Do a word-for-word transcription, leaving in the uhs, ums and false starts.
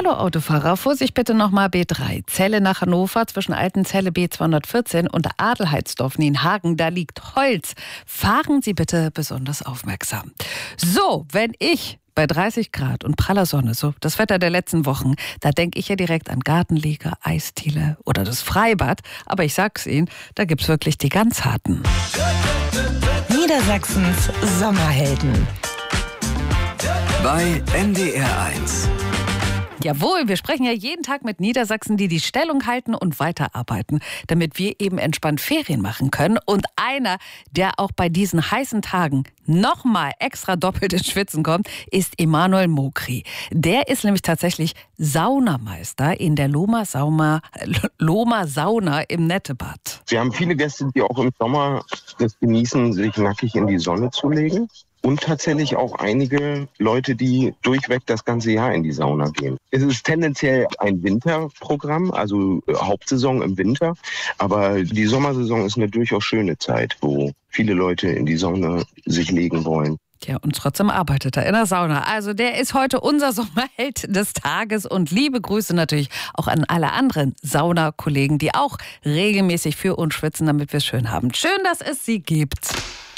Hallo Autofahrer, Vorsicht bitte nochmal B drei. Celle nach Hannover zwischen Altenzelle B zweihundertvierzehn und Adelheidsdorf Nienhagen. Da liegt Holz. Fahren Sie bitte besonders aufmerksam. So, wenn ich bei dreißig Grad und praller Sonne, so das Wetter der letzten Wochen, da denke ich ja direkt an Gartenliege, Eisdiele oder das Freibad. Aber ich sag's Ihnen, da gibt's wirklich die ganz harten. Niedersachsens Sommerhelden. Bei N D R eins. Jawohl, wir sprechen ja jeden Tag mit Niedersachsen, die die Stellung halten und weiterarbeiten, damit wir eben entspannt Ferien machen können. Und einer, der auch bei diesen heißen Tagen nochmal extra doppelt ins Schwitzen kommt, ist Emanuel Mokri. Der ist nämlich tatsächlich Saunameister in der Loma Sauna, Loma Sauna im Nettebad. Wir haben viele Gäste, die auch im Sommer das genießen, sich nackig in die Sonne zu legen. Und tatsächlich auch einige Leute, die durchweg das ganze Jahr in die Sauna gehen. Es ist tendenziell ein Winterprogramm, also Hauptsaison im Winter. Aber die Sommersaison ist eine durchaus schöne Zeit, wo viele Leute in die Sauna sich legen wollen. Ja, und trotzdem arbeitet er in der Sauna. Also der ist heute unser Sommerheld des Tages. Und liebe Grüße natürlich auch an alle anderen Saunakollegen, die auch regelmäßig für uns schwitzen, damit wir es schön haben. Schön, dass es sie gibt.